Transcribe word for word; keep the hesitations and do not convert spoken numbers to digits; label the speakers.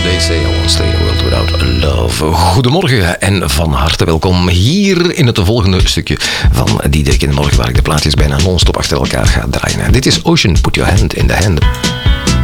Speaker 1: They say I won't stay in a world without love. Goedemorgen en van harte welkom hier in het volgende stukje van Diederik in de Morgen, waar ik de plaatjes bijna non-stop achter elkaar ga draaien. Dit is Ocean, Put Your Hand in the Hand.